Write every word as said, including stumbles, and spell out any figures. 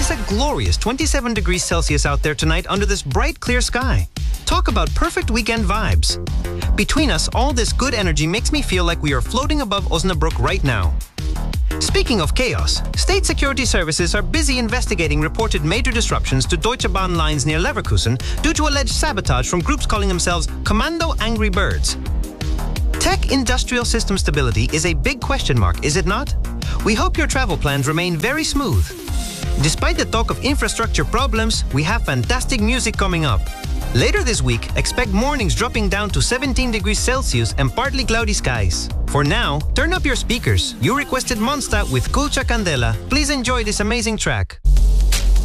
is a glorious twenty-seven degrees Celsius out there tonight under this bright, clear sky. Talk about perfect weekend vibes. Between us, all this good energy makes me feel like we are floating above Osnabrück right now. Speaking of chaos, state security services are busy investigating reported major disruptions to Deutsche Bahn lines near Leverkusen due to alleged sabotage from groups calling themselves Commando Angry Birds. Tech industrial system stability is a big question mark, is it not? We hope your travel plans remain very smooth. Despite the talk of infrastructure problems, we have fantastic music coming up. Later this week, expect mornings dropping down to seventeen degrees Celsius and partly cloudy skies. For now, turn up your speakers. You requested Monsta with Kulcha Candela. Please enjoy this amazing track.